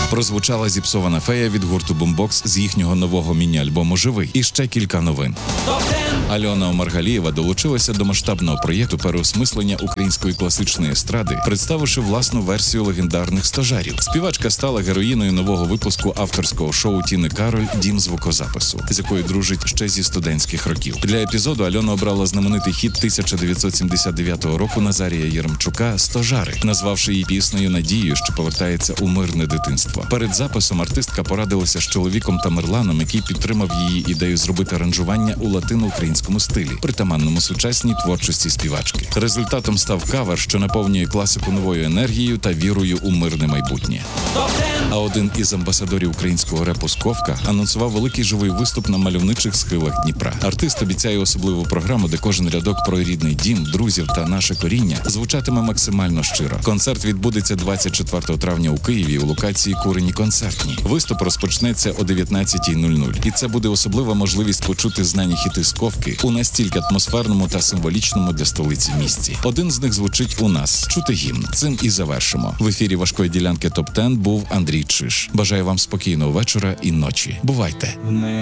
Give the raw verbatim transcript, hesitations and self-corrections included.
Прозвучала зіпсована фея від гурту Бумбокс з їхнього нового міні-альбому «Живий». І ще кілька новин. Альона Омаргалієва долучилася до масштабного проєкту переосмислення української класичної естради, представивши власну версію легендарних стожарів. Співачка стала героїною нового випуску авторського шоу Тіни Кароль «Дім звукозапису», з якою дружить ще зі студентських років. Для епізоду Альона обрала знаменитий хіт тисяча дев'ятсот сімдесят дев'ятого року Назарія Єремчука «Стожари», назвавши її піснею надією, що повертається у мирне дитинство. Перед записом артистка порадилася з чоловіком Тамерланом, який підтримав її ідею зробити аранжування у латино-українському стилі, притаманному сучасній творчості співачки. Результатом став кавер, що наповнює класику новою енергією та вірою у мирне майбутнє. А один із амбасадорів українського репу Сковка анонсував великий живий виступ на мальовничих схилах Дніпра. Артист обіцяє особливу програму, де кожен рядок про рідний дім, друзів та наше коріння звучатиме максимально щиро. Концерт відбудеться двадцять четвертого травня у Києві у локації «Курені концертні». Виступ розпочнеться о дев'ятнадцятій нуль нуль. І це буде особлива можливість почути знані хіти Сковки у настільки атмосферному та символічному для столиці місці. Один з них звучить у нас. Чути гімн. Цим і завершимо. В ефірі важкої ділянки топ десять був Андрій Чиш. Бажаю вам спокійного вечора і ночі. Бувайте!